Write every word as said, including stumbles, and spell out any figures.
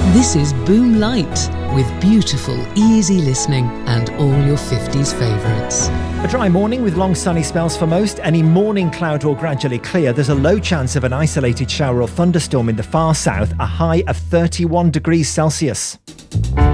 This is Boom Light, with beautiful, easy listening and all your fifties favourites. A dry morning with long sunny spells for most. Any morning cloud will gradually clear. There's a low chance of an isolated shower or thunderstorm in the far south, a high of thirty-one degrees Celsius.